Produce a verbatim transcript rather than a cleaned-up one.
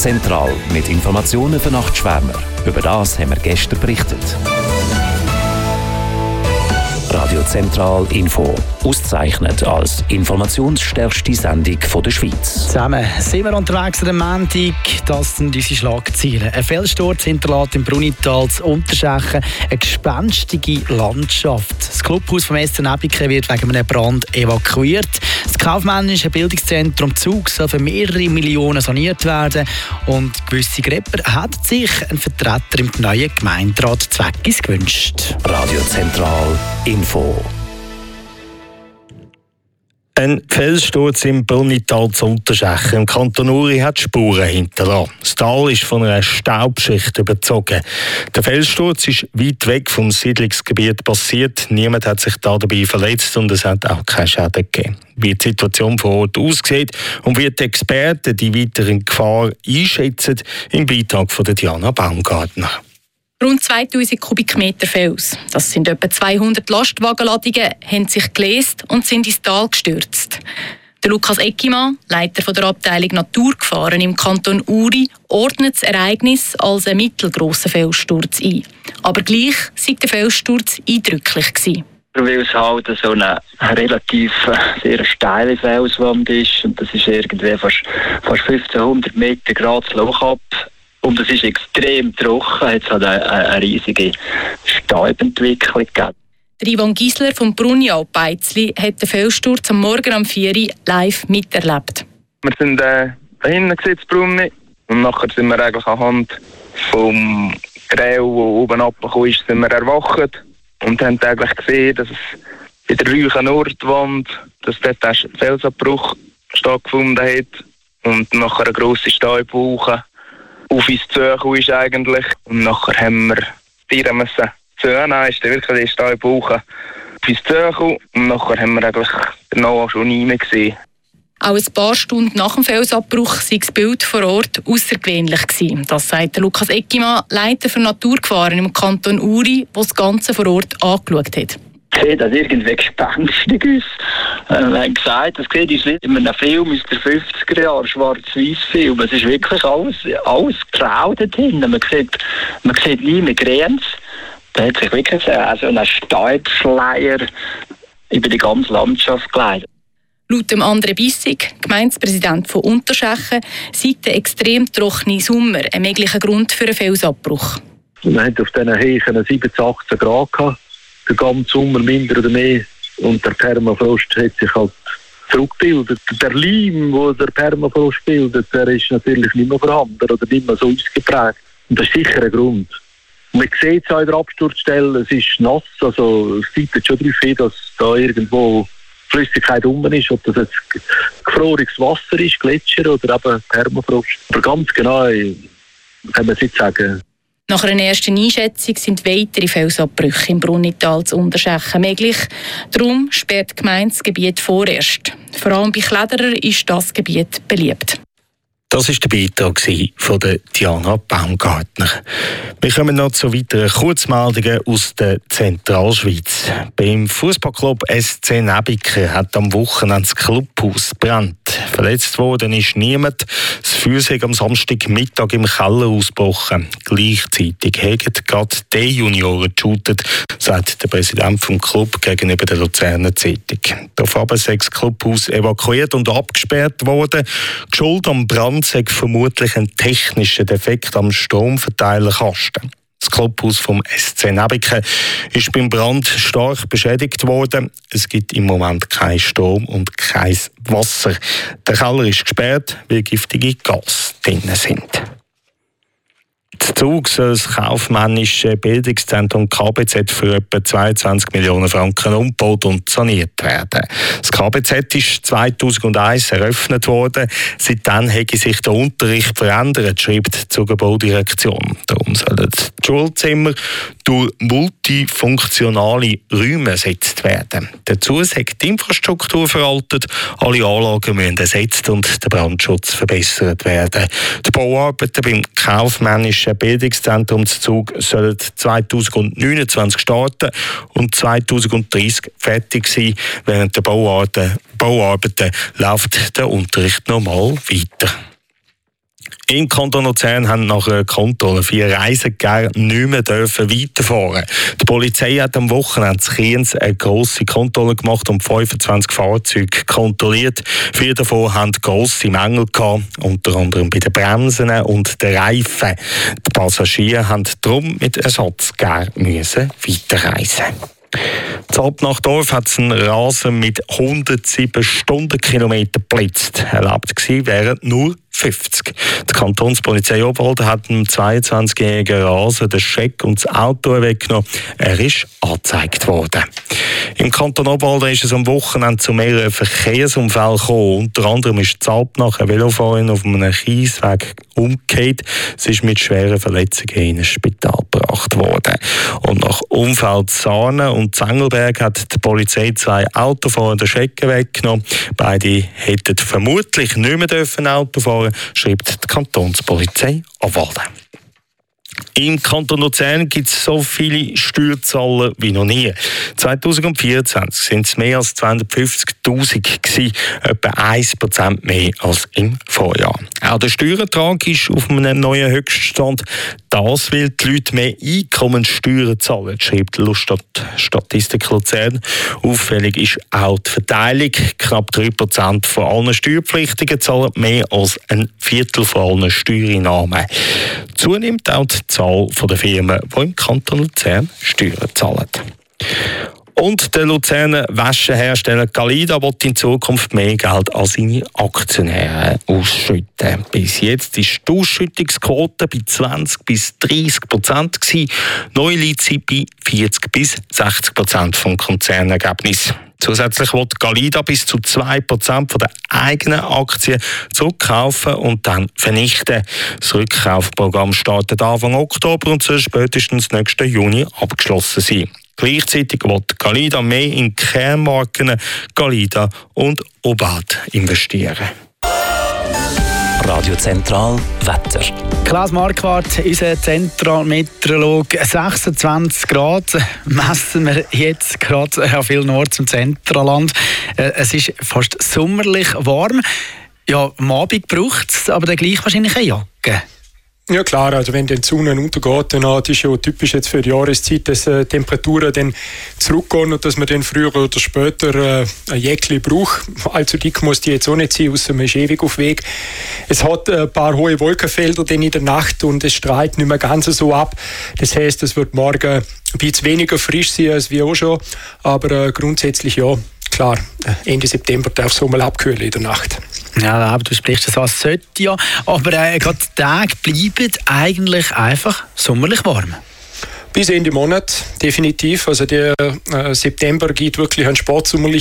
Zentral mit Informationen für Nachtschwärmer. Über das haben wir gestern berichtet. Radio Zentral Info. Ausgezeichnet als informationsstärkste Sendung der Schweiz. Zusammen sind wir unterwegs an der Montag. Das sind unsere Schlagzeilen. Ein Felssturz hinterlässt im Brunital zu Unterschächen eine gespenstige Landschaft. Das Clubhaus vom S C Näbiken wird wegen einem Brand evakuiert. Das kaufmännische Bildungszentrum Zug soll für mehrere Millionen saniert werden. Und gewisse Grepper hätten sich einen Vertreter im neuen Gemeinderat Zweckis gewünscht. Radio Zentral Info. Ein Felssturz im Brunital zu Unterschächen im Kanton Uri hat Spuren hinterlassen. Das Tal ist von einer Staubschicht überzogen. Der Felssturz ist weit weg vom Siedlungsgebiet passiert. Niemand hat sich da dabei verletzt und es hat auch keine Schäden gegeben. Wie die Situation vor Ort aussieht und wie die Experten die weitere Gefahr einschätzen, im Beitrag von Diana Baumgartner. Rund zweitausend Kubikmeter Fels, das sind etwa zweihundert Lastwagenladungen, haben sich gelöst und sind ins Tal gestürzt. Der Lukas Eckimann, Leiter der Abteilung Naturgefahren im Kanton Uri, ordnet das Ereignis als einen mittelgrossen Felssturz ein. Aber gleich sei der Felssturz eindrücklich gewesen. Weil es halt so eine relativ sehr steile Felswand ist und das ist irgendwie fast, fast fünfzehnhundert Meter Grad Loch ab. Und es ist extrem trocken, es hat eine, eine riesige Stäubentwicklung gegeben. Der Ivan Giesler vom Brunial Beizli hat den Felssturz am Morgen um vier Uhr live miterlebt. Wir sind äh, da hinten gesetzt, Brunni, und nachher sind wir eigentlich anhand vom Gräu, der oben runtergekommen ist, sind wir erwacht und haben eigentlich gesehen, dass es bei der Rüchen Nordwand, dass dort ein Felsabbruch stattgefunden hat und nachher eine grosse Staubwolke auf uns zugekommen ist eigentlich. Und nachher haben wir Tiere müssen zunehmen, ist dann wirklich die Staubwolke auf uns zugekommen. Und nachher haben wir eigentlich danach schon nie mehr gesehen. Auch ein paar Stunden nach dem Felsabbruch sei das Bild vor Ort außergewöhnlich gewesen. Das sagt Lukas Eckimann, Leiter für Naturgefahren im Kanton Uri, der das Ganze vor Ort angeschaut hat. Sieht das irgendwie gespenstig aus. Äh, wir haben gesagt, das sieht ist in einem Film aus den fünfziger Jahren, Schwarz-Weiß-Film. Es ist wirklich alles, alles grau dort hinten. Man sieht, man sieht nie mehr Grenze. Da hat sich wirklich so ein Staubschleier über die ganze Landschaft geleitet. Laut dem André Bissig, Gemeindepräsident von Unterschächen, sei der extrem trockene Sommer ein möglicher Grund für einen Felsabbruch. Wir hatten auf diesen Hechen siebzehn, achtzehn Grad gehabt. Den ganzen Sommer minder oder mehr. Und der Permafrost hat sich halt zurückgebildet. Der Leim, den der Permafrost bildet, der ist natürlich nicht mehr vorhanden oder nicht mehr so ausgeprägt. Und das ist sicher ein Grund. Und man sieht es auch in der Absturzstelle, es ist nass, also es deutet schon darauf hin, dass da irgendwo Flüssigkeit rum ist, ob das jetzt gefrorenes Wasser ist, Gletscher oder eben Permafrost. Aber ganz genau kann man es nicht sagen. Nach einer ersten Einschätzung sind weitere Felsabbrüche im Brunital zu Unterschächen möglich. Darum sperrt die Gemeinde das Gebiet vorerst. Vor allem bei Kletterern ist das Gebiet beliebt. Das war der Beitrag von Diana Baumgartner. Wir kommen noch zu weiteren Kurzmeldungen aus der Zentralschweiz. Beim Fußballclub S C Näbiken hat am Wochenende das Clubhaus gebrannt. Verletzt worden ist niemand. Das Feuer sei am Samstagmittag im Keller ausgebrochen. Gleichzeitig haben gerade die Junioren geshootet, sagt der Präsident des Club gegenüber der Luzerner Zeitung. Daraufhin sei das Clubhaus evakuiert und abgesperrt worden. Die Schuld am Brand sei vermutlich ein technischer Defekt am Stromverteilerkasten. Das Clubhaus vom S C Näbiken ist beim Brand stark beschädigt worden. Es gibt im Moment keinen Strom und kein Wasser. Der Keller ist gesperrt, weil giftige Gas drin sind. In Zug soll das kaufmännische Bildungszentrum K B Z für etwa zweiundzwanzig Millionen Franken umgebaut und saniert werden. Das K B Z ist zweitausendeins eröffnet worden. Seitdem habe sich der Unterricht verändert, schreibt die Zuger Baudirektion. Darum sollen die Schulzimmer durch multifunktionale Räume ersetzt werden. Dazu ist die Infrastruktur veraltet, alle Anlagen müssen ersetzt und der Brandschutz verbessert werden. Die Bauarbeiten beim kaufmännischen Bildungszentrum Zug sollen zweitausendneunundzwanzig starten und zweitausenddreißig fertig sein. Während der Bauarbeiten, Bauarbeiten läuft der Unterricht normal weiter. Im Kanton Luzern haben nach einer Kontrolle vier Reisegänger nicht mehr dürfen weiterfahren. Die Polizei hat am Wochenende in Kriens eine grosse Kontrolle gemacht und fünfundzwanzig Fahrzeuge kontrolliert. Vier davon hatten grosse Mängel gehabt, unter anderem bei den Bremsen und den Reifen. Die Passagiere mussten darum mit Ersatzgängern weiterreisen. In Alpnachdorf hat es einen Rasen mit hundertsieben Stundenkilometern geblitzt. Erlaubt gewesen wären nur fünfzig. Die Kantonspolizei Obwalden hat dem zweiundzwanzigjährigen Rasen den Scheck und das Auto weggenommen. Er ist angezeigt worden. Im Kanton Obwalden ist es am Wochenende zu mehreren Verkehrsunfällen gekommen. Unter anderem ist in Alpnach eine Velofahrerin auf einem Kiesweg umgekehrt. Sie ist mit schweren Verletzungen in ein Spital gebracht worden. Und nach Unfall in Sarnen und Zengelberg hat die Polizei zwei Autofahrer den Scheck weggenommen. Beide hätten vermutlich nicht mehr dürfen Auto fahren, schreibt die Kantonspolizei Obwalden. Im Kanton Luzern gibt es so viele Steuerzahler wie noch nie. zwanzig vierundzwanzig sind es mehr als zweihundertfünfzigtausend gewesen, etwa ein Prozent mehr als im Vorjahr. Auch der Steuerertrag ist auf einem neuen Höchststand. Das, weil die Leute mehr Einkommenssteuern zahlen, schreibt Lustat Statistik Luzern. Auffällig ist auch die Verteilung. Knapp drei Prozent von allen Steuerpflichtigen zahlen mehr als ein Viertel von allen Steuereinnahmen. Zunimmt auch die Zahl der Firmen, die im Kanton Luzern Steuern zahlen. Und der Luzerner Wäschehersteller Galida will in Zukunft mehr Geld an seine Aktionäre ausschütten. Bis jetzt war die Ausschüttungsquote bei zwanzig bis dreißig Prozent. Neu liegt sie bei vierzig bis sechzig Prozent vom Konzernergebnis. Zusätzlich will Galida bis zu zwei Prozent der eigenen Aktien zurückkaufen und dann vernichten. Das Rückkaufprogramm startet Anfang Oktober und soll spätestens nächsten Juni abgeschlossen sein. Gleichzeitig will Galida mehr in Kernmarken Galida und Obad investieren. Radio Zentral Wetter. Klaus Marquardt, unser Zentralmeteorologe. sechsundzwanzig Grad messen wir jetzt gerade an vielen Orten im Zentralland. Es ist fast sommerlich warm. Ja, am Abend braucht es aber dann gleich wahrscheinlich eine Jacke. Ja klar, also wenn die Sonne untergeht, dann das ist ja typisch jetzt für die Jahreszeit, dass äh, Temperaturen dann zurückgehen und dass man dann früher oder später äh, ein Jäckchen braucht. Allzu dick muss die jetzt auch nicht sein, außer man ist ewig auf Weg. Es hat äh, ein paar hohe Wolkenfelder dann in der Nacht und es strahlt nicht mehr ganz so ab. Das heisst, es wird morgen ein bisschen weniger frisch sein als wir auch schon, aber äh, grundsätzlich ja. Klar, Ende September darf es mal abkühlen in der Nacht. Ja, aber du sprichst das an, es sollte ja. Aber äh, gerade die Tage bleiben eigentlich einfach sommerlich warm. Bis Ende Monat, definitiv. Also der äh, September geht wirklich an sportsommerliche